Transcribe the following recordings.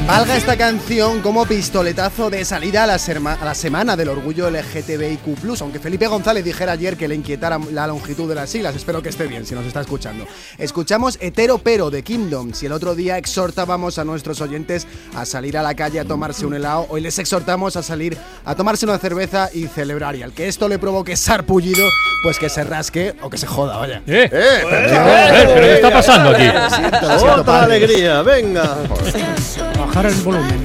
Valga esta canción como pistoletazo de salida a la semana del orgullo LGTBIQ+, aunque Felipe González dijera ayer que le inquietara la longitud de las siglas. Espero que esté bien, si nos está escuchando. Escuchamos Hetero Pero de Kingdoms y el otro día exhortábamos a nuestros oyentes a salir a la calle a tomarse un helado. Hoy les exhortamos a salir a tomarse una cerveza y celebrar. Y al que esto le provoque sarpullido, pues que se rasque o que se joda, vaya. ¿Pero qué está pasando aquí? Lo siento, ¡Otra alegría! ¡Venga! Bajar el volumen.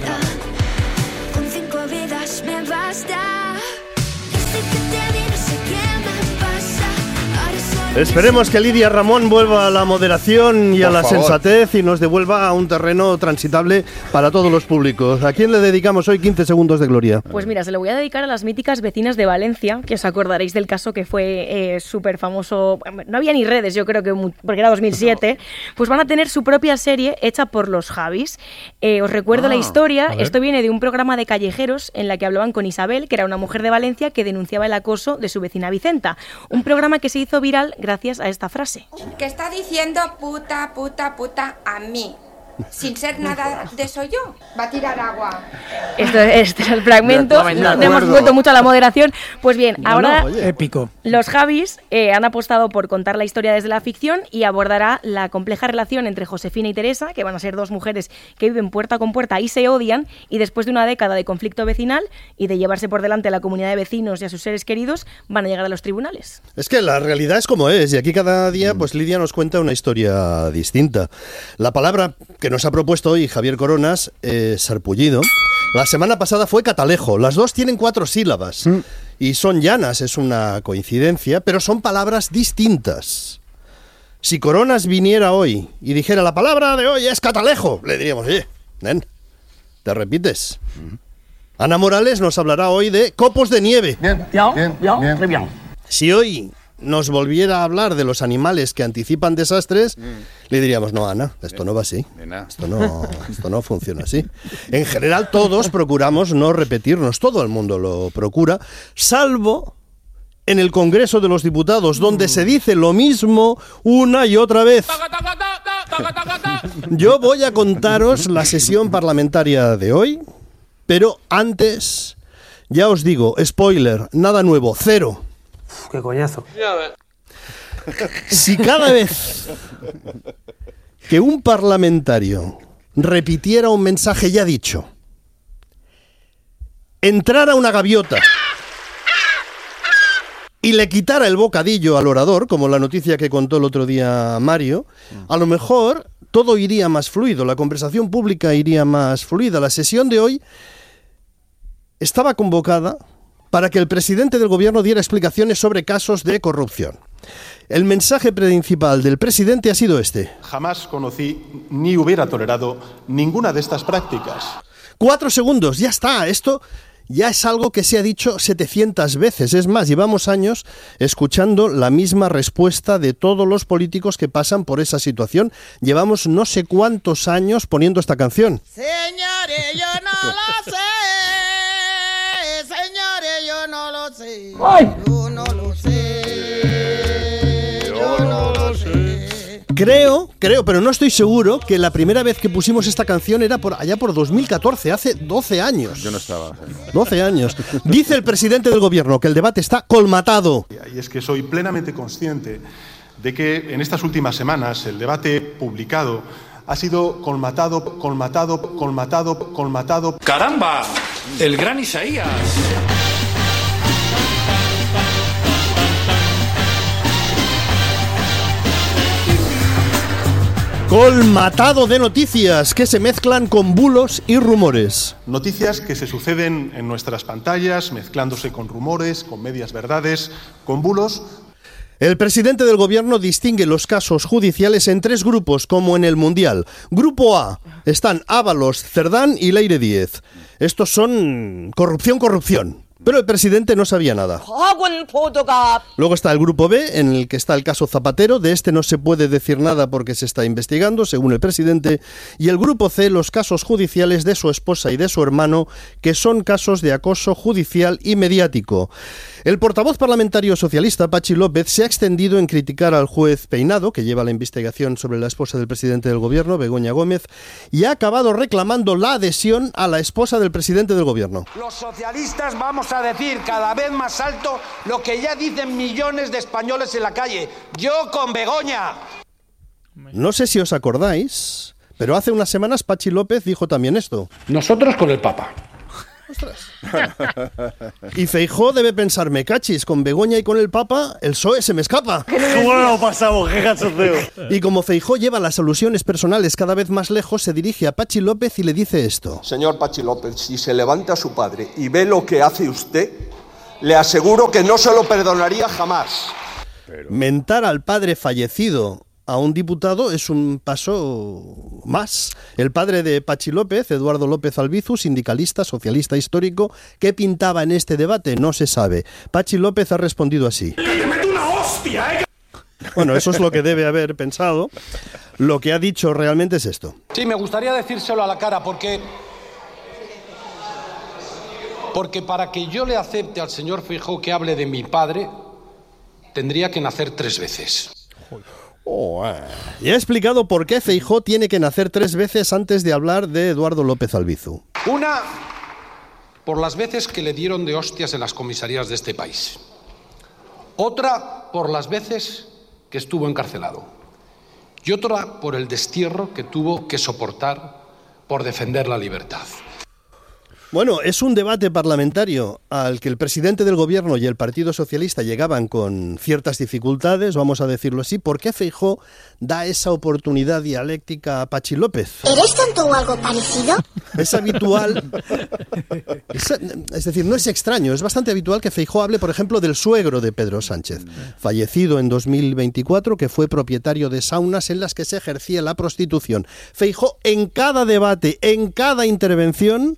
Con 5 vidas me basta. Desde que te vi no sé qué me pasa. Ahora soy Esperemos que Lidia Ramón vuelva a la moderación y a la favor. sensatez y nos devuelva a un terreno transitable para todos los públicos. ¿A quién le dedicamos hoy 15 segundos de gloria? Pues mira, se lo voy a dedicar a las míticas vecinas de Valencia, que os acordaréis del caso que fue súper famoso. No había ni redes, yo creo que porque era 2007. Pues van a tener su propia serie hecha por los Javis. Os recuerdo la historia. Esto viene de un programa de callejeros en la que hablaban con Isabel, que era una mujer de Valencia que denunciaba el acoso de su vecina Vicenta. Un programa que se hizo viral gracias a esta frase. Que está diciendo puta, puta, puta a mí. Sin ser nada de eso yo. Va a tirar agua. Este es el fragmento. De No acuerdo. hemos vuelto mucho a la moderación. Pues bien, ahora Épico. los Javis han apostado por contar la historia desde la ficción y abordará la compleja relación entre Josefina y Teresa, que van a ser dos mujeres que viven puerta con puerta y se odian, y después de una década de conflicto vecinal y de llevarse por delante a la comunidad de vecinos y a sus seres queridos, van a llegar a los tribunales. Es que la realidad es como es y aquí cada día pues Lidia nos cuenta una historia distinta. La palabra que nos ha propuesto hoy Javier Coronas, sarpullido, la semana pasada fue catalejo. Las dos tienen 4 sílabas y son llanas, es una coincidencia, pero son palabras distintas. Si Coronas viniera hoy y dijera la palabra de hoy es catalejo, le diríamos, oye, nen, ¿te repites? Ana Morales nos hablará hoy de copos de nieve. Bien. Si hoy nos volviera a hablar de los animales que anticipan desastres, le diríamos, no, Ana, esto no va así. Esto no funciona así. En general, todos procuramos no repetirnos, todo el mundo lo procura, salvo en el Congreso de los Diputados, donde se dice lo mismo una y otra vez. Yo voy a contaros la sesión parlamentaria de hoy, pero antes, ya os digo, spoiler, nada nuevo, 0. Qué coñazo. Si cada vez que un parlamentario repitiera un mensaje ya dicho, entrara una gaviota y le quitara el bocadillo al orador, como la noticia que contó el otro día Mario, a lo mejor todo iría más fluido, la conversación pública iría más fluida. La sesión de hoy estaba convocada para que el presidente del gobierno diera explicaciones sobre casos de corrupción. El mensaje principal del presidente ha sido este. Jamás conocí ni hubiera tolerado ninguna de estas prácticas. 4 segundos, ya está. Esto ya es algo que se ha dicho 700 veces. Es más, llevamos años escuchando la misma respuesta de todos los políticos que pasan por esa situación. Llevamos no sé cuántos años poniendo esta canción. Señores, yo no lo sé. Señores, yo no lo sé. Yo no lo sé. Yo no lo sé. Creo, pero no estoy seguro que la primera vez que pusimos esta canción era allá por 2014, hace 12 años. Yo no estaba. 12 años. Dice el presidente del gobierno que el debate está colmatado. Y es que soy plenamente consciente de que en estas últimas semanas el debate publicado ha sido colmatado. ¡Caramba! El gran Isaías. Colmatado de noticias que se mezclan con bulos y rumores. Noticias que se suceden en nuestras pantallas, mezclándose con rumores, con medias verdades, con bulos. El presidente del gobierno distingue los casos judiciales en 3 grupos, como en el Mundial. Grupo A, están Ábalos, Cerdán y Leire Díez. Estos son corrupción. Pero el presidente no sabía nada. Luego está el grupo B, en el que está el caso Zapatero. De este no se puede decir nada porque se está investigando, según el presidente. Y el grupo C, los casos judiciales de su esposa y de su hermano, que son casos de acoso judicial y mediático. El portavoz parlamentario socialista, Patxi López, se ha extendido en criticar al juez Peinado, que lleva la investigación sobre la esposa del presidente del gobierno, Begoña Gómez, y ha acabado reclamando la adhesión a la esposa del presidente del gobierno. Los socialistas vamos a decir cada vez más alto lo que ya dicen millones de españoles en la calle. ¡Yo con Begoña! No sé si os acordáis, pero hace unas semanas Patxi López dijo también esto. Nosotros con el Papa. Y Feijóo debe pensar, me cachis, con Begoña y con el Papa, el PSOE se me escapa. ¿Cómo lo pasamos? ¡Qué cachondeo! Y como Feijóo lleva las alusiones personales cada vez más lejos, se dirige a Patxi López y le dice esto. Señor Patxi López, si se levanta su padre y ve lo que hace usted, le aseguro que no se lo perdonaría jamás. Mentar al padre fallecido a un diputado es un paso más. El padre de Patxi López, Eduardo López Albizu, sindicalista, socialista histórico, ¿qué pintaba en este debate? No se sabe. Patxi López ha respondido así. ¡Que te meto una hostia, eh! Bueno, eso es lo que debe haber pensado. Lo que ha dicho realmente es esto. Sí, me gustaría decírselo a la cara porque para que yo le acepte al señor Feijóo que hable de mi padre, tendría que nacer 3 veces. Y ha explicado por qué Feijóo tiene que nacer 3 veces antes de hablar de Eduardo López Albizu. Una, por las veces que le dieron de hostias en las comisarías de este país. Otra, por las veces que estuvo encarcelado. Y otra, por el destierro que tuvo que soportar por defender la libertad. Bueno, es un debate parlamentario al que el presidente del gobierno y el Partido Socialista llegaban con ciertas dificultades, vamos a decirlo así. ¿Por qué Feijóo da esa oportunidad dialéctica a Patxi López? ¿Eres tonto o algo parecido? Es habitual, es decir, no es extraño, es bastante habitual que Feijóo hable, por ejemplo, del suegro de Pedro Sánchez, fallecido en 2024, que fue propietario de saunas en las que se ejercía la prostitución. Feijóo, en cada debate, en cada intervención,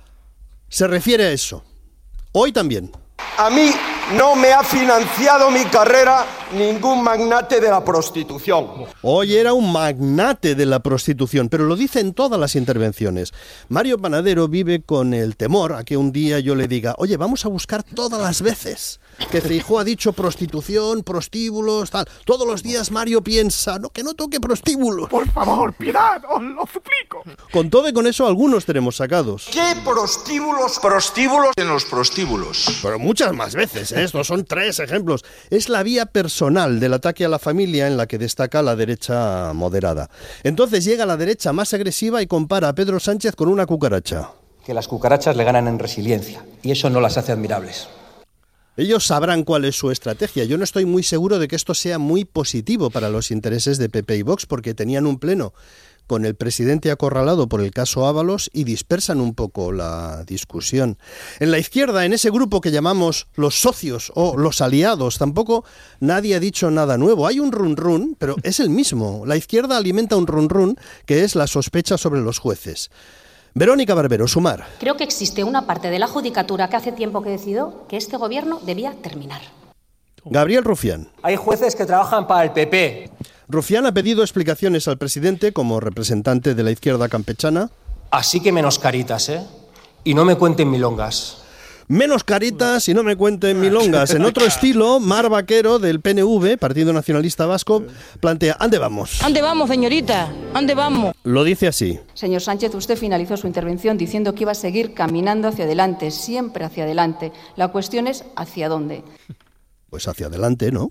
se refiere a eso. Hoy también. A mí no me ha financiado mi carrera ningún magnate de la prostitución. Hoy era un magnate de la prostitución, pero lo dice en todas las intervenciones. Mario Panadero vive con el temor a que un día yo le diga, oye, vamos a buscar todas las veces que Feijóo ha dicho prostitución, prostíbulos, tal. Todos los días Mario piensa, no, que no toque prostíbulos. Por favor, piedad, os lo suplico. Con todo y con eso, algunos tenemos sacados. ¿Qué prostíbulos? Prostíbulos en los prostíbulos. Pero muchas más veces, ¿eh? Estos son 3 ejemplos. Es la vía personal del ataque a la familia en la que destaca la derecha moderada. Entonces llega la derecha más agresiva y compara a Pedro Sánchez con una cucaracha. Que las cucarachas le ganan en resiliencia, y eso no las hace admirables. Ellos sabrán cuál es su estrategia. Yo no estoy muy seguro de que esto sea muy positivo para los intereses de PP y Vox, porque tenían un pleno con el presidente acorralado por el caso Ábalos y dispersan un poco la discusión. En la izquierda, en ese grupo que llamamos los socios o los aliados, tampoco nadie ha dicho nada nuevo. Hay un run-run, pero es el mismo. La izquierda alimenta un run-run que es la sospecha sobre los jueces. Verónica Barbero, Sumar. Creo que existe una parte de la judicatura que hace tiempo que decidió que este gobierno debía terminar. Gabriel Rufián. Hay jueces que trabajan para el PP. Rufián ha pedido explicaciones al presidente como representante de la izquierda campechana. Así que menos caritas, ¿eh? Y no me cuenten milongas. Menos caritas y no me cuenten milongas. En otro estilo, Mar Vaquero, del PNV, Partido Nacionalista Vasco, plantea, ¿ande vamos? ¿Ande vamos, señorita? ¿Ande vamos? Lo dice así. Señor Sánchez, usted finalizó su intervención diciendo que iba a seguir caminando hacia adelante, siempre hacia adelante. La cuestión es ¿hacia dónde? Pues hacia adelante, ¿no?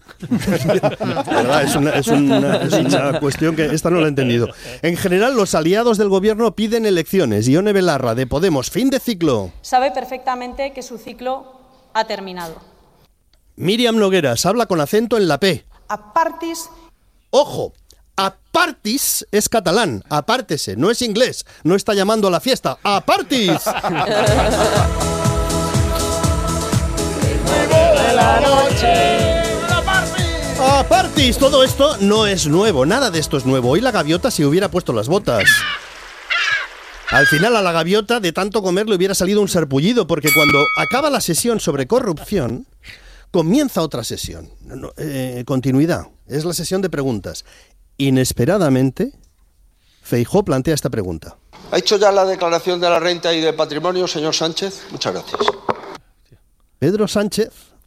¿Verdad? Es una cuestión que esta no la he entendido. En general, los aliados del gobierno piden elecciones. Ione Belarra, de Podemos, fin de ciclo. Sabe perfectamente que su ciclo ha terminado. Miriam Nogueras habla con acento en la P. Apartis. ¡Ojo! Apartis es catalán. Apártese, no es inglés. No está llamando a la fiesta. ¡Apartis! La noche. Apartis, todo esto no es nuevo, nada de esto es nuevo. Hoy la gaviota se hubiera puesto las botas. Al final a la gaviota de tanto comer le hubiera salido un sarpullido, porque cuando acaba la sesión sobre corrupción, comienza otra sesión. Continuidad, es la sesión de preguntas. Inesperadamente, Feijóo plantea esta pregunta. ¿Ha hecho ya la declaración de la renta y de patrimonio, señor Sánchez? Muchas gracias. Pedro Sánchez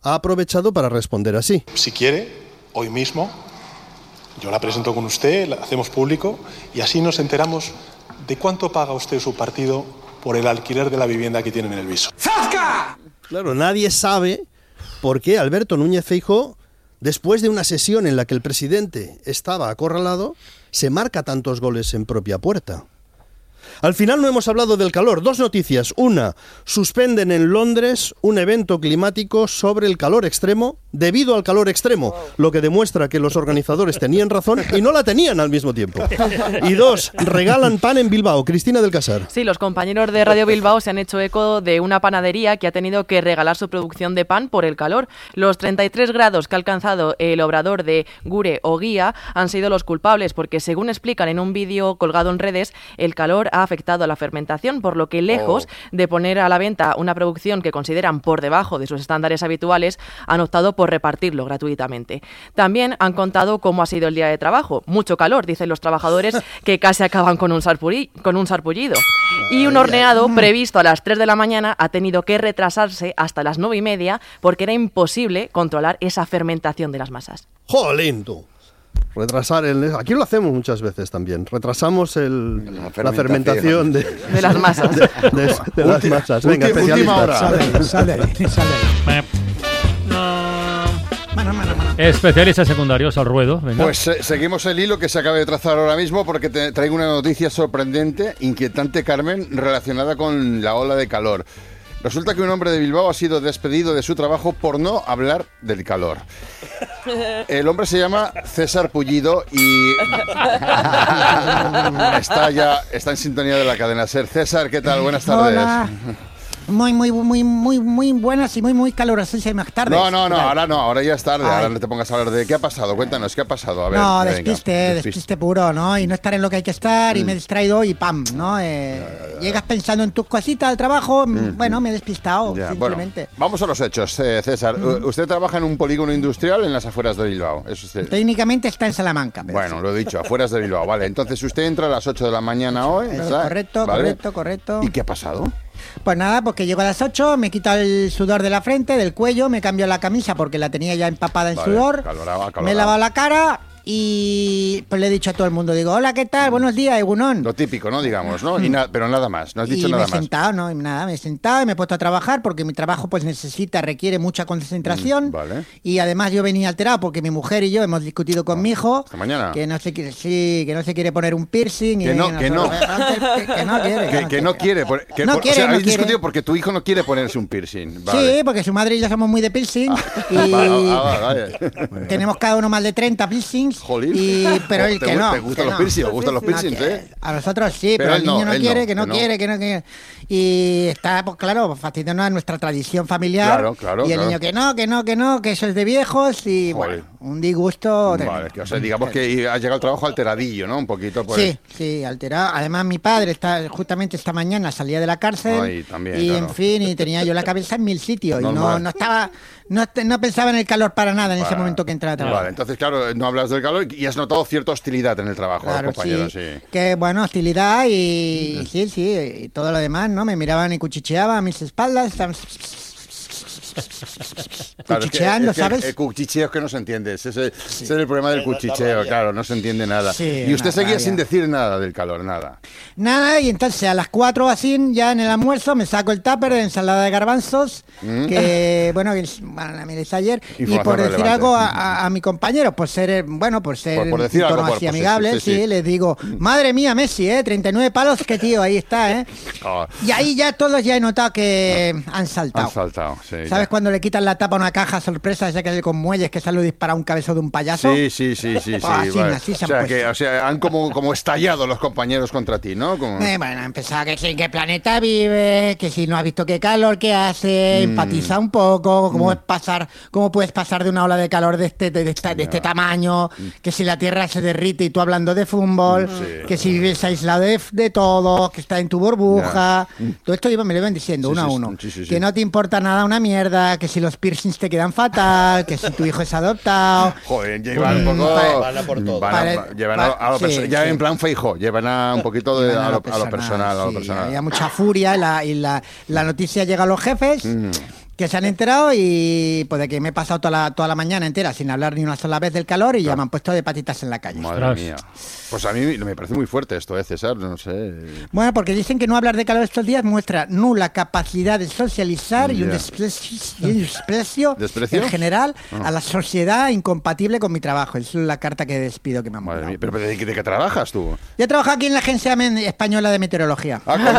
ha aprovechado para responder así. Si quiere, hoy mismo, yo la presento con usted, la hacemos público y así nos enteramos de cuánto paga usted su partido por el alquiler de la vivienda que tienen en el Viso. ¡Zasca! Claro, nadie sabe por qué Alberto Núñez Feijóo, después de una sesión en la que el presidente estaba acorralado, se marca tantos goles en propia puerta. Al final no hemos hablado del calor. 2 noticias. Una, suspenden en Londres un evento climático sobre el calor extremo debido al calor extremo, lo que demuestra que los organizadores tenían razón y no la tenían al mismo tiempo. Y 2, regalan pan en Bilbao. Cristina del Casar. Sí, los compañeros de Radio Bilbao se han hecho eco de una panadería que ha tenido que regalar su producción de pan por el calor. Los 33 grados que ha alcanzado el obrador de Gure o Guía han sido los culpables porque, según explican en un vídeo colgado en redes, el calor ha afectado a la fermentación, por lo que lejos de poner a la venta una producción que consideran por debajo de sus estándares habituales, han optado por repartirlo gratuitamente. También han contado cómo ha sido el día de trabajo. Mucho calor, dicen los trabajadores, que casi acaban con un sarpullido. Y un horneado previsto a las 3 de la mañana ha tenido que retrasarse hasta las 9:30 porque era imposible controlar esa fermentación de las masas. ¡Jolín, tú! Retrasar aquí lo hacemos muchas veces también. Retrasamos la fermentación de las masas. De las masas. Venga, última hora. Sale. Especialistas secundarios al ruedo. Venga. Pues seguimos el hilo que se acaba de trazar ahora mismo porque te traigo una noticia sorprendente, inquietante, Carmen, relacionada con la ola de calor. Resulta que un hombre de Bilbao ha sido despedido de su trabajo por no hablar del calor. El hombre se llama César Pullido y está en sintonía de la cadena SER. César, ¿qué tal? Buenas tardes. Hola. Muy buenas y muy calurosísimas tardes. Ahora ya es tarde. Ahora no te pongas a hablar de qué ha pasado. Cuéntanos, ¿qué ha pasado? A ver, despiste puro, ¿no? Y no estar en lo que hay que estar y me he distraído y ¡pam! ¿no? Llegas pensando en tus cositas al trabajo, bueno, me he despistado, simplemente. Bueno, vamos a los hechos, César. Usted trabaja en un polígono industrial en las afueras de Bilbao. Técnicamente está en Salamanca. Bueno, lo he dicho, afueras de Bilbao. Vale, entonces usted entra a las 8 de la mañana hoy. Correcto. ¿Y qué ha pasado? Pues nada, porque llego a las 8, me quito el sudor de la frente, del cuello, me cambio la camisa porque la tenía ya empapada en sudor, me he lavado la cara y pues le he dicho a todo el mundo, digo, hola, ¿qué tal? Buenos días, Egunon. Lo típico, ¿no? Digamos, ¿no? Pero nada más, no has dicho nada más. Me he sentado y me he puesto a trabajar porque mi trabajo pues requiere mucha concentración. Y además yo venía alterado porque mi mujer y yo hemos discutido con mi hijo. ¿Esta mañana? Que no se quiere poner un piercing. Que no quiere. Habéis discutido porque tu hijo no quiere ponerse un piercing. Sí, porque su madre y yo somos muy de piercing. Tenemos cada uno más de 30 piercings. Pero él que no. ¿Te gustan los piercings? ¿Te gustan los piercings, A nosotros sí, pero el niño no quiere, que no quiere. Y está, pues claro, fastidiando a nuestra tradición familiar. Claro. Y el niño que no, que eso es de viejos y bueno, un disgusto. Vale, digamos que ha llegado al trabajo alteradillo, ¿no? Un poquito, pues. Sí, alterado. Además, mi padre justamente esta mañana salía de la cárcel. En fin, y tenía yo la cabeza en 1000 sitios. Normal. Y no estaba. No pensaba en el calor para nada en ese momento que entraba a trabajar. Vale, entonces, claro, no hablas del calor y has notado cierta hostilidad en el trabajo, claro, los compañeros, sí. Que bueno, hostilidad y y todo lo demás, ¿no? Me miraban y cuchicheaban a mis espaldas, estaban cuchicheando, ¿sabes? El cuchicheo es que no se entiende, ese es el problema del cuchicheo, claro, no se entiende nada. Y usted seguía sin decir nada del calor, nada. Nada, y entonces a las 4 así, ya en el almuerzo, me saco el tupper de ensalada de garbanzos, que bueno, la miré ayer, y por decir algo a mi compañero, por ser un tono así amigable, les digo, madre mía, Messi, 39 palos, que tío, ahí está, Y ahí ya todos ya he notado que han saltado. Sí. ¿Sabes cuando le quitan la tapa a una caja sorpresa, esa que con muelles, que sale disparado un cabezo de un payaso? Sí. O sea, han como estallado los compañeros contra ti, ¿no? Bueno, empezaba que sí, ¿en qué planeta vive? Que si no has visto qué calor que hace, empatiza un poco, cómo puedes pasar de una ola de calor de este tamaño, que si la Tierra se derrite y tú hablando de fútbol, que si vives aislado de todo, que estás en tu burbuja, todo esto me lo iban diciendo uno a uno, que no te importa nada una mierda, que si los piercings te quedan fatal, que si tu hijo es adoptado. Joder, llevan un poco... Ya en plan Feijóo, llevan un poquito a lo personal. Había mucha furia y la noticia llega a los jefes Que se han enterado y pues de que me he pasado toda la mañana entera sin hablar ni una sola vez del calor y ya me han puesto de patitas en la calle. Madre mía. Pues a mí me parece muy fuerte esto, César, no sé. Bueno, porque dicen que no hablar de calor estos días muestra nula capacidad de socializar y un desprecio en general a la sociedad incompatible con mi trabajo. Esa es la carta que despido que me han mandado. Madre mía, pero ¿de qué trabajas tú? Yo trabajo aquí en la Agencia Española de Meteorología.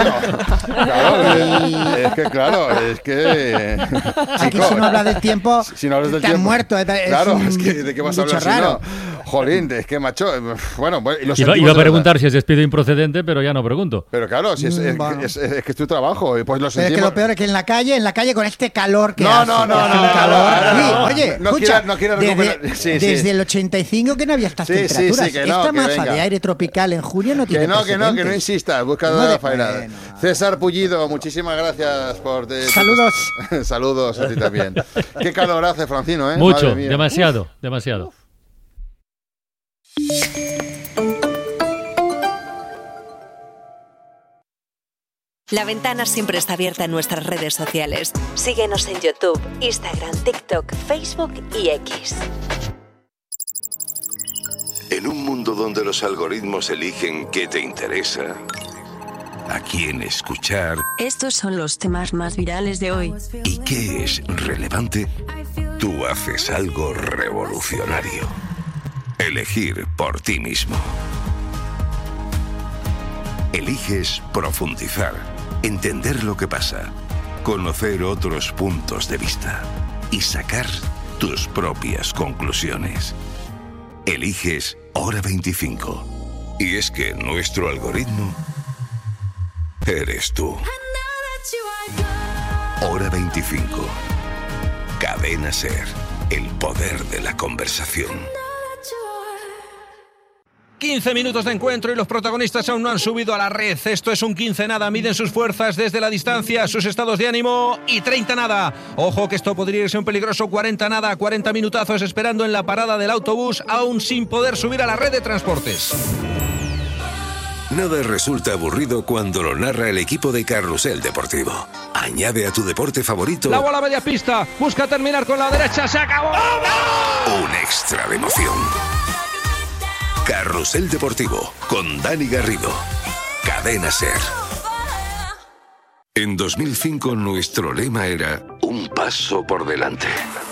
Claro, es que... Aquí si no hablas del tiempo, si no hablas del te has muerto. Claro, es que ¿de qué vas a hablar raro. si no? Jolín, es que, macho, bueno... Iba a preguntar si es despido improcedente, pero ya no pregunto. Pero claro, si es que es tu trabajo, pues lo sentimos. Es que lo peor es que en la calle con este calor que hace... No. Oye, escucha, desde el 85 que no había estas temperaturas. Esta masa de aire tropical en junio no tiene que no insistas, busca la faena. César Pullido, muchísimas gracias por... Saludos. Saludos a ti también. Qué calor hace, Francino, ¿eh? Mucho, demasiado. La ventana siempre está abierta en nuestras redes sociales. Síguenos en YouTube, Instagram, TikTok, Facebook y X. En un mundo donde los algoritmos eligen qué te interesa, a quién escuchar... Estos son los temas más virales de hoy. ¿Y qué es relevante? Tú haces algo revolucionario. Elegir por ti mismo. Eliges profundizar, entender lo que pasa, conocer otros puntos de vista y sacar tus propias conclusiones. Eliges Hora 25. Y es que nuestro algoritmo eres tú. Hora 25. Cadena SER. El poder de la conversación. 15 minutos de encuentro y los protagonistas aún no han subido a la red. Esto es un 15 nada. Miden sus fuerzas desde la distancia, sus estados de ánimo y 30 nada. Ojo que esto podría irse un peligroso 40 nada. 40 minutazos esperando en la parada del autobús, aún sin poder subir a la red de transportes. Nada resulta aburrido cuando lo narra el equipo de Carrusel Deportivo. Añade a tu deporte favorito... La bola media pista, busca terminar con la derecha, se acabó. Un extra de emoción. Carrusel Deportivo, con Dani Garrido. Cadena SER. En 2005 nuestro lema era un paso por delante.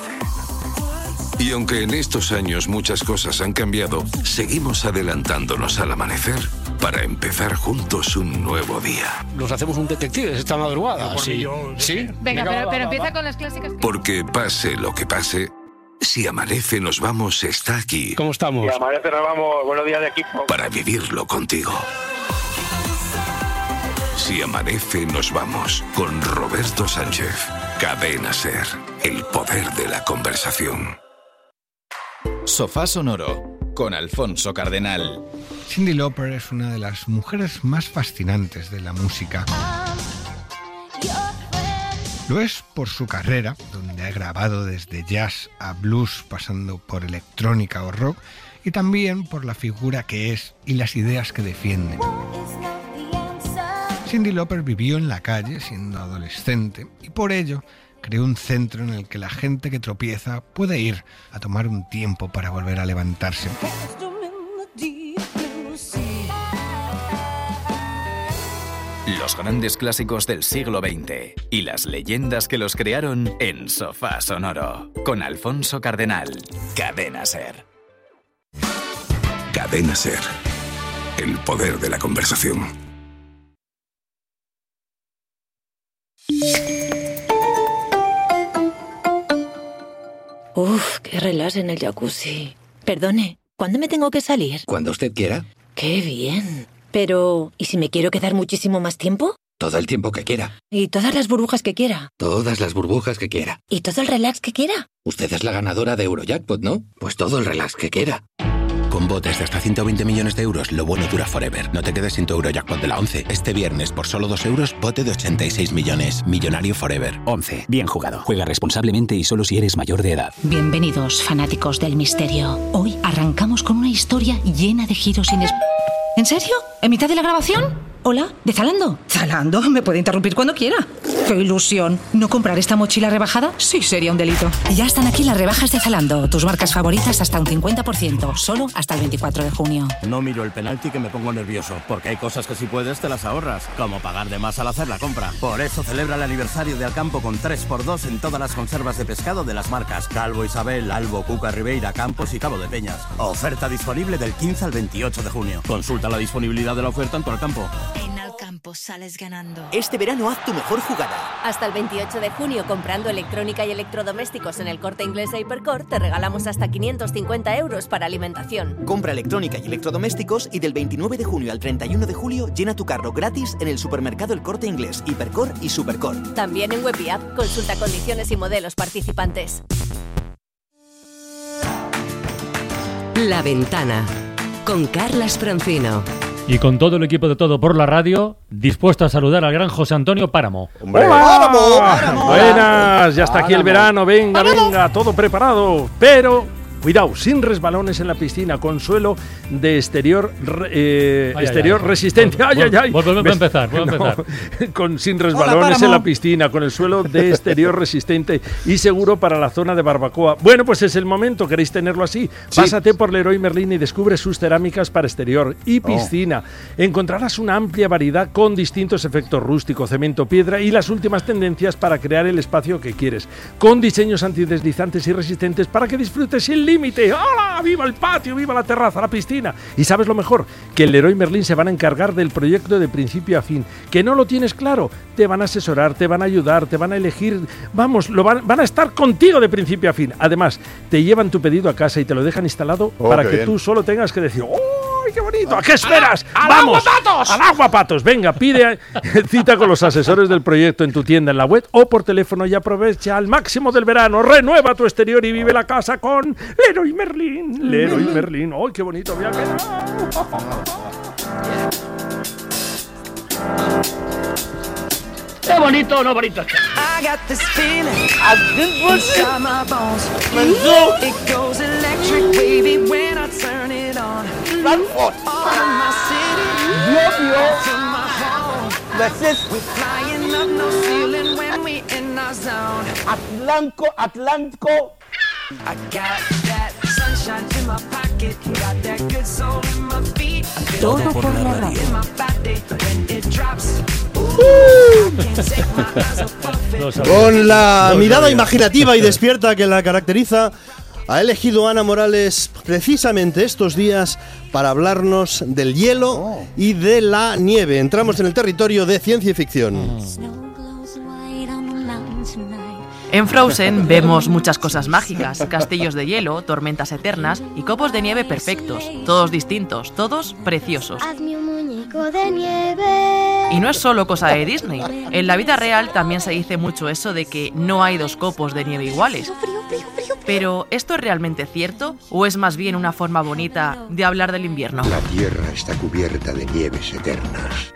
Y aunque en estos años muchas cosas han cambiado, seguimos adelantándonos al amanecer para empezar juntos un nuevo día. Nos hacemos un detective esta madrugada. Sí. ¿Sí? Venga, pero empieza con las clásicas. Porque pase lo que pase, Si Amanece Nos Vamos está aquí. ¿Cómo estamos? Si Amanece Nos Vamos, buenos días de equipo. Para vivirlo contigo. Si Amanece Nos Vamos, con Roberto Sánchez. Cadena SER, el poder de la conversación. Sofá Sonoro, con Alfonso Cardenal. Cyndi Lauper es una de las mujeres más fascinantes de la música. Lo es por su carrera, donde ha grabado desde jazz a blues, pasando por electrónica o rock, y también por la figura que es y las ideas que defiende. Cyndi Lauper vivió en la calle siendo adolescente y por ello creó un centro en el que la gente que tropieza puede ir a tomar un tiempo para volver a levantarse. Los grandes clásicos del siglo XX y las leyendas que los crearon en Sofá Sonoro, con Alfonso Cardenal. Cadena SER. Cadena SER, el poder de la conversación. Uf, qué relax en el jacuzzi. Perdone, ¿cuándo me tengo que salir? Cuando usted quiera. ¡Qué bien! Pero, ¿y si me quiero quedar muchísimo más tiempo? Todo el tiempo que quiera. ¿Y todas las burbujas que quiera? Todas las burbujas que quiera. ¿Y todo el relax que quiera? Usted es la ganadora de Eurojackpot, ¿no? Pues todo el relax que quiera. Con botes de hasta 120 millones de euros, lo bueno dura forever. No te quedes sin tu Eurojackpot de la 11. Este viernes, por solo 2 euros, bote de 86 millones. Millonario forever. 11. Bien jugado. Juega responsablemente y solo si eres mayor de edad. Bienvenidos, fanáticos del misterio. Hoy arrancamos con una historia llena de giros inesperados. ¿En serio? ¿En mitad de la grabación? Hola, ¿de Zalando? Zalando, me puede interrumpir cuando quiera. ¡Qué ilusión! ¿No comprar esta mochila rebajada? Sí, sería un delito. Ya están aquí las rebajas de Zalando. Tus marcas favoritas hasta un 50%. Solo hasta el 24 de junio. No miro el penalti que me pongo nervioso, porque hay cosas que si puedes te las ahorras, como pagar de más al hacer la compra. Por eso celebra el aniversario de Alcampo con 3x2 en todas las conservas de pescado de las marcas Calvo Isabel, Albo, Cuca, Ribeira, Campos y Cabo de Peñas. Oferta disponible del 15 al 28 de junio. Consulta la disponibilidad de la oferta en tu Alcampo. En Alcampo sales ganando. Este verano haz tu mejor jugada. Hasta el 28 de junio, comprando electrónica y electrodomésticos en el Corte Inglés e Hipercor, te regalamos hasta 550 euros para alimentación. Compra electrónica y electrodomésticos y del 29 de junio al 31 de julio llena tu carro gratis en el supermercado El Corte Inglés, Hipercor y Supercor. También en web y app, consulta condiciones y modelos participantes. La Ventana, con Carlas Francino. Y con todo el equipo de Todo por la Radio, dispuesto a saludar al gran José Antonio Páramo. ¡Hola! ¡Páramo! Buenas, ya está aquí el verano, venga, todo preparado, pero... Cuidado, sin resbalones en la piscina, con suelo de exterior resistente. Volvemos a empezar. Sin resbalones en la piscina, con el suelo de exterior resistente y seguro para la zona de barbacoa. Bueno, pues es el momento, ¿queréis tenerlo así? Sí. Pásate por Leroy Merlin y descubre sus cerámicas para exterior y piscina. Encontrarás una amplia variedad con distintos efectos rústico, cemento, piedra y las últimas tendencias para crear el espacio que quieres. Con diseños antideslizantes y resistentes para que disfrutes sin límite. ¡Hola! ¡Viva el patio! ¡Viva la terraza! ¡La piscina! Y sabes lo mejor, que el Leroy Merlin se van a encargar del proyecto de principio a fin. ¿Que no lo tienes claro? Te van a asesorar, te van a ayudar, te van a elegir. Vamos, van a estar contigo de principio a fin. Además, te llevan tu pedido a casa y te lo dejan instalado para que tú solo tengas que decir ¡ay, qué bonito! ¿A qué esperas? ¡Vamos! ¡Al Agua Patos! Venga, pide cita con los asesores del proyecto en tu tienda, en la web o por teléfono y aprovecha al máximo del verano. Renueva tu exterior y vive la casa con Leroy Merlin. Leroy Merlin. ¡Ay, qué bonito me ha quedado! ¡Qué bonito, no bonito! Atlántico. Todo por la radio. Con la mirada imaginativa y despierta que la caracteriza, ha elegido Ana Morales precisamente estos días para hablarnos del hielo y de la nieve. Entramos en el territorio de ciencia y ficción. En Frozen vemos muchas cosas mágicas, castillos de hielo, tormentas eternas y copos de nieve perfectos, todos distintos, todos preciosos. Hazme un muñeco de nieve. Y no es solo cosa de Disney. En la vida real también se dice mucho eso de que no hay dos copos de nieve iguales. Pero, ¿esto es realmente cierto o es más bien una forma bonita de hablar del invierno? La Tierra está cubierta de nieves eternas.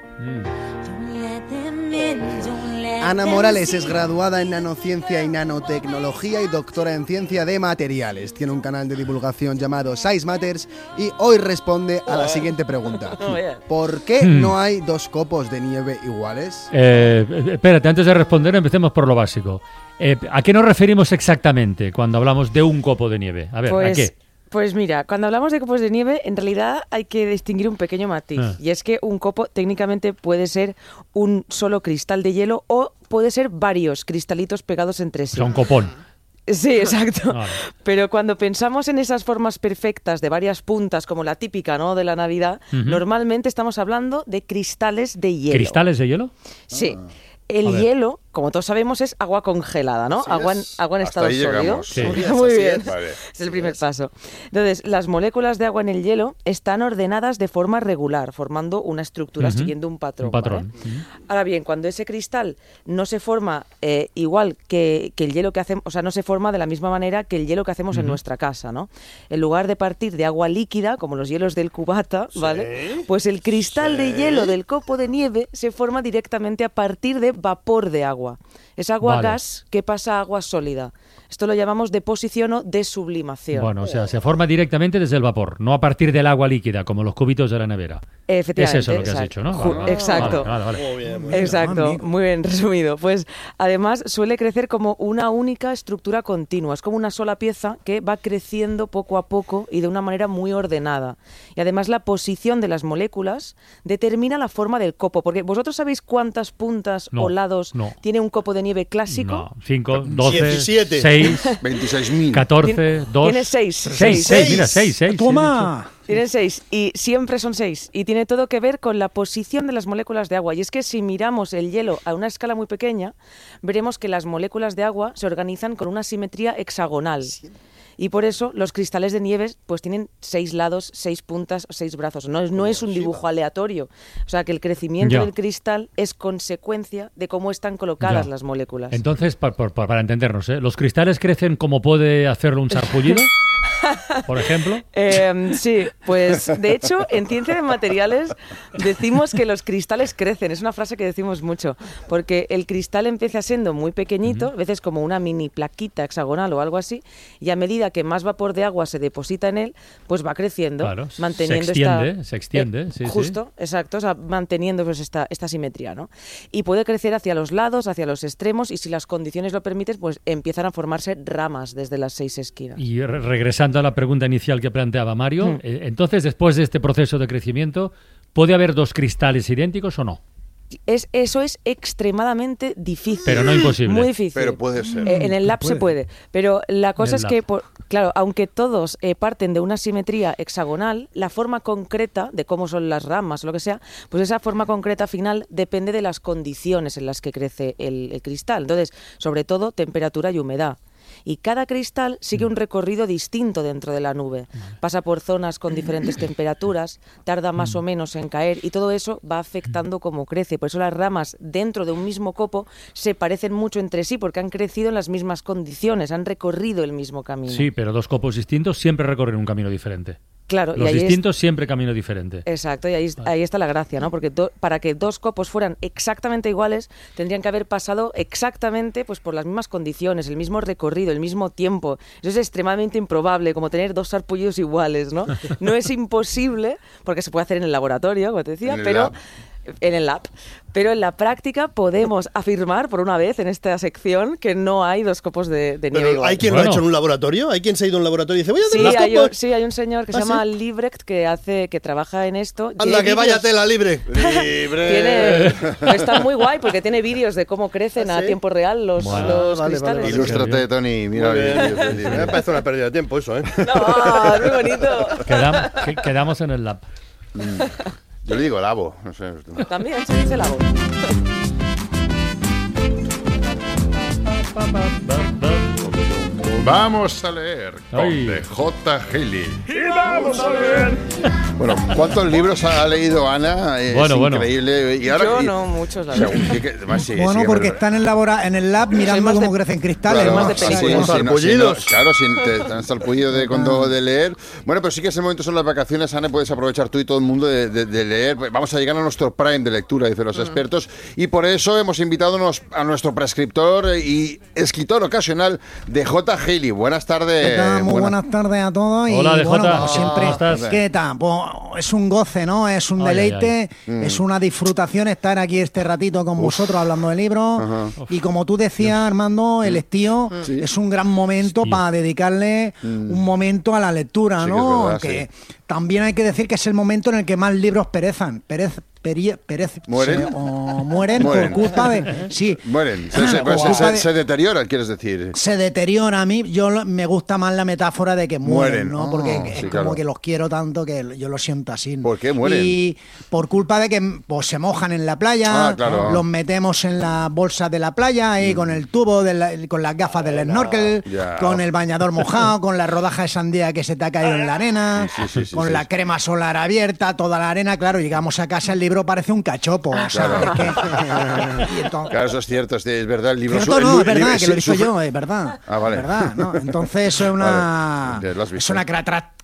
Ana Morales es graduada en nanociencia y nanotecnología y doctora en ciencia de materiales. Tiene un canal de divulgación llamado Size Matters y hoy responde a la siguiente pregunta. ¿Por qué no hay dos copos de nieve iguales? Espérate, antes de responder empecemos por lo básico. ¿A qué nos referimos exactamente cuando hablamos de un copo de nieve? A ver, ¿a qué? Pues mira, cuando hablamos de copos de nieve, en realidad hay que distinguir un pequeño matiz. Y es que un copo técnicamente puede ser un solo cristal de hielo o puede ser varios cristalitos pegados entre sí. O sea, un copón. Sí, exacto. Vale. Pero cuando pensamos en esas formas perfectas de varias puntas, como la típica, ¿no?, de la Navidad, normalmente estamos hablando de cristales de hielo. ¿Cristales de hielo? Sí. El hielo, como todos sabemos, es agua congelada, ¿no? Agua en estado sólido. Sí. Muy bien. Vale. Es el primer paso. Entonces, las moléculas de agua en el hielo están ordenadas de forma regular, formando una estructura, siguiendo un patrón. ¿Vale? Ahora bien, cuando ese cristal no se forma igual que el hielo que hacemos, o sea, no se forma de la misma manera que el hielo que hacemos en nuestra casa, ¿no? En lugar de partir de agua líquida, como los hielos del cubata, Pues el cristal de hielo del copo de nieve se forma directamente a partir de vapor de agua. agua. Es agua gas que pasa a agua sólida. Esto lo llamamos deposición o desublimación. Bueno, o sea, se forma directamente desde el vapor, no a partir del agua líquida, como los cubitos de la nevera. Efectivamente. Es eso lo que has dicho, ¿no? Exacto. Vale. Muy bien. Exacto, muy bien resumido. Pues además suele crecer como una única estructura continua. Es como una sola pieza que va creciendo poco a poco y de una manera muy ordenada. Y además la posición de las moléculas determina la forma del copo. Porque ¿vosotros sabéis cuántas puntas o lados tiene un copo de nieve clásico? No, 5, 12, 17. 6, 26.000. 14, 2... Tiene 6. 6, mira, 6. ¡Toma! Tienen 6 y siempre son 6 y tiene todo que ver con la posición de las moléculas de agua. Y es que si miramos el hielo a una escala muy pequeña, veremos que las moléculas de agua se organizan con una simetría hexagonal. Y por eso los cristales de nieve pues tienen 6 lados, 6 puntas, 6 brazos. No es un dibujo aleatorio. O sea que el crecimiento del cristal es consecuencia de cómo están colocadas las moléculas. Entonces, para entendernos, ¿los cristales crecen como puede hacerlo un sarpullido? Por ejemplo. Sí, pues de hecho en ciencia de materiales decimos que los cristales crecen, es una frase que decimos mucho, porque el cristal empieza siendo muy pequeñito, a veces como una mini plaquita hexagonal o algo así, y a medida que más vapor de agua se deposita en él, pues va creciendo, manteniendo se extiende, sí, justo, exacto, o sea, manteniendo pues esta simetría, ¿no? Y puede crecer hacia los lados, hacia los extremos, y si las condiciones lo permiten, pues empiezan a formarse ramas desde las 6 esquinas. Y regresando a la pregunta inicial que planteaba Mario, entonces después de este proceso de crecimiento, ¿puede haber 2 cristales idénticos o no? Eso es extremadamente difícil. Pero no imposible. Muy difícil. Pero puede ser. En el lab se puede. Pero la cosa es que, claro, aunque todos parten de una simetría hexagonal, la forma concreta de cómo son las ramas o lo que sea, pues esa forma concreta final depende de las condiciones en las que crece el cristal. Entonces, sobre todo, temperatura y humedad. Y cada cristal sigue un recorrido distinto dentro de la nube. Pasa por zonas con diferentes temperaturas, tarda más o menos en caer y todo eso va afectando cómo crece. Por eso las ramas dentro de un mismo copo se parecen mucho entre sí porque han crecido en las mismas condiciones, han recorrido el mismo camino. Sí, pero 2 copos distintos siempre recorren un camino diferente. Claro, los distintos siempre camino diferente. Exacto, y ahí está la gracia, ¿no? Porque para que 2 copos fueran exactamente iguales, tendrían que haber pasado exactamente pues por las mismas condiciones, el mismo recorrido, el mismo tiempo. Eso es extremadamente improbable, como tener 2 sarpullidos iguales, ¿no? No es imposible, porque se puede hacer en el laboratorio, como te decía, en el lab. Pero en la práctica podemos afirmar, por una vez en esta sección, que no hay 2 copos de nieve igual. ¿Hay quien lo ha hecho en un laboratorio? ¿Hay quien se ha ido a un laboratorio y dice, voy a hacer 2 copos? Sí, hay un señor que se llama Liebrecht que trabaja en esto. ¡Anda, que vaya tela libre! Está muy guay porque tiene vídeos de cómo crecen a tiempo real los cristales. Vale. Ilústrate, Tony. Mira, me parece una pérdida de tiempo eso, ¿eh? No, es muy bonito. Quedamos en el lab. Yo le digo labo, no sé. También se dice labo. Vamos a leer con J. Gili. Y vamos a leer. Bueno, ¿cuántos libros ha leído Ana? Es increíble. Y ahora, yo no, muchos, la verdad. Bueno, porque están en el lab mirando cómo crecen cristales. Claro, más de películas. Claro, te han sarpullido de leer. Bueno, pero sí que ese momento son las vacaciones, Ana, puedes aprovechar tú y todo el mundo de leer. Vamos a llegar a nuestro prime de lectura, dicen los expertos, y por eso hemos invitado a nuestro prescriptor y escritor ocasional de J. Gili. Buenas tardes. ¿Qué tal? Muy buenas tardes a todos. Hola, y DJ. Bueno, como siempre, ¿Cómo estás? ¿Qué tal? Pues es un goce, ¿no? Es un deleite, es una disfrutación estar aquí este ratito con vosotros hablando de libros. Y como tú decías, Armando, el estío es un gran momento para dedicarle un momento a la lectura, ¿no? Es verdad, también hay que decir que es el momento en el que más libros perecen. ¿Mueren? Por culpa de... Sí. Mueren. Se deterioran, quieres decir. Se deteriora. A mí me gusta más la metáfora de que mueren, ¿no? Porque es como que los quiero tanto que yo lo siento así. ¿Por qué mueren? Y por culpa de que pues, se mojan en la playa, los metemos en las bolsas de la playa, ahí con el tubo, con las gafas del snorkel, con el bañador mojado, con la rodaja de sandía que se te ha caído en la arena, con la crema solar abierta, toda la arena. Claro, llegamos a casa, el libro parece un cachopo. Claro, eso es cierto, es verdad. El libro es verdad, que lo he dicho yo, es verdad. Ah, vale. Es verdad, ¿no? Entonces es una, es una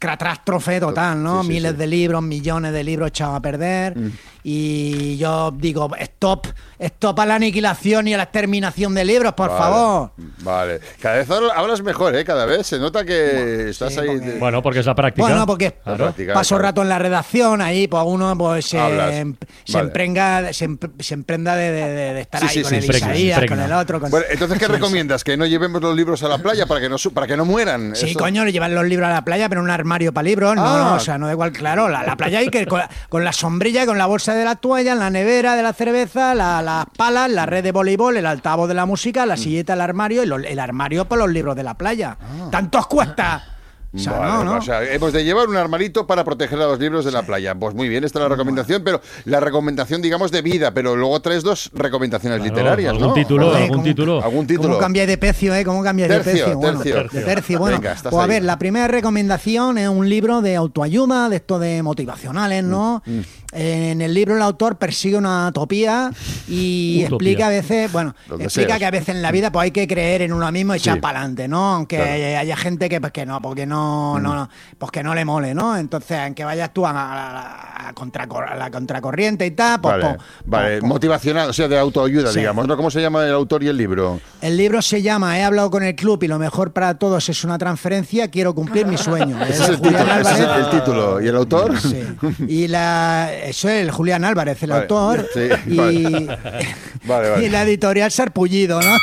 catástrofe total, ¿no? Miles de libros, millones de libros echados a perder. Y yo digo, stop a la aniquilación y a la exterminación de libros, por favor. Vale. Cada vez hablas mejor, ¿eh? Cada vez se nota que estás ahí... Bueno, porque es la práctica. Bueno, porque paso rato en la redacción, ahí pues uno pues se emprenda de estar ahí con el Isaías, con el otro... Bueno, entonces, ¿qué recomiendas? ¿Que no llevemos los libros a la playa para que no mueran? Sí, coño, llevan los libros a la playa, pero en un armario para libros. No, o sea, no da igual, claro. La playa hay que con la sombrilla, con la bolsa de la toalla, la nevera de la cerveza, las palas, la red de voleibol, el altavoz de la música, la silleta del armario y el armario para los libros de la playa. ¿Tanto os cuesta? O sea, vale, o sea, hemos de llevar un armarito para proteger a los libros de la playa. Pues muy bien, esta es la recomendación, pero la recomendación, digamos, de vida, pero luego traes 2 recomendaciones literarias, ¿no? ¿Algún título? ¿Cómo cambiáis de precio, ¿Cómo cambiáis de precio? De tercio. Bueno, venga, pues a ver, la primera recomendación es un libro de autoayuda, de esto de motivacionales, ¿no? En el libro el autor persigue una utopía y explica a veces, que a veces en la vida pues hay que creer en uno mismo y echar para adelante, ¿no? Aunque haya gente que pues que no, porque pues que no le mole, ¿no? Entonces, aunque vayas tú a la contracorriente y tal, Vale, motivacional, o sea, de autoayuda, digamos, ¿no? ¿Cómo se llama el autor y el libro? El libro se llama He hablado con el club y lo mejor para todos es una transferencia, quiero cumplir mi sueño. Ese es el título. ¿Y el autor? Sí. Y eso es el Julián Álvarez, el autor. Sí, y la editorial Sarpullido, ¿no?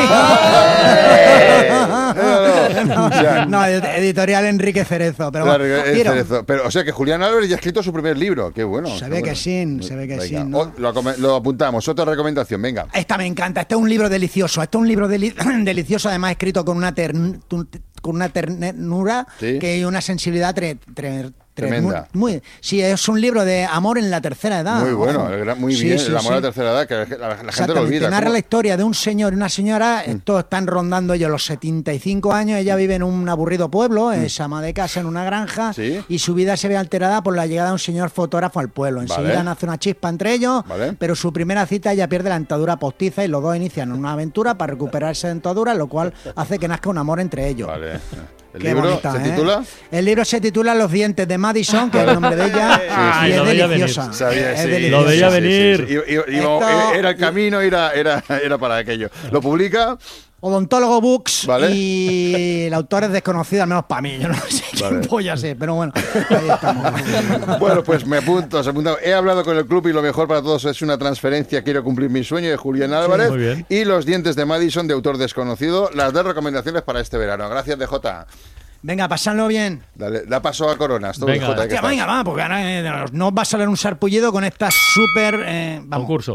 No, editorial Enrique Cerezo. Pero, Cerezo. Pero, o sea que Julián Álvarez ya ha escrito su primer libro. Qué bueno. Se ve que sí, ¿no? Lo apuntamos. Otra recomendación, venga. Esta me encanta. Este es un libro delicioso. Delicioso, además escrito con una ternura que hay una sensibilidad tremenda. Sí, es un libro de amor en la tercera edad. Muy bueno, muy bien, el amor en la tercera edad, que la gente lo olvida. Narra la historia de un señor y una señora, estos están rondando ellos los 75 años, ella vive en un aburrido pueblo, es ama de casa en una granja, y su vida se ve alterada por la llegada de un señor fotógrafo al pueblo. Enseguida nace una chispa entre ellos, pero su primera cita ella pierde la dentadura postiza y los dos inician una aventura para recuperar esa dentadura, lo cual hace que nazca un amor entre ellos. ¿El libro se titula? El libro se titula Los dientes de Madison, que es el nombre de ella, y es deliciosa. Lo veía venir. Era el camino, era para aquello. ¿Lo publica? Odontólogo Books, y el autor es desconocido, al menos para mí. Yo no sé quién polla sé, pero bueno, ahí estamos. Bueno, pues me apunto. He hablado con el club y lo mejor para todos es una transferencia. Quiero cumplir mi sueño, de Julián Álvarez. Muy bien. Y Los dientes de Madison, de autor desconocido. Las 2 recomendaciones para este verano. Gracias, DJ. Venga, pasadlo bien. Dale, da paso a Coronas. Venga, va, porque ahora no va a salir un sarpullido con esta súper... concurso.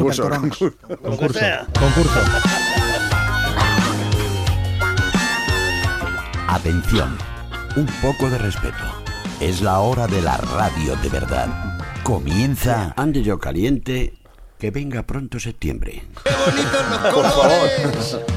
Atención, un poco de respeto. Es la hora de la radio de verdad. Comienza Ande yo caliente, que venga pronto septiembre. ¡Qué bonitos los colores! Por favor.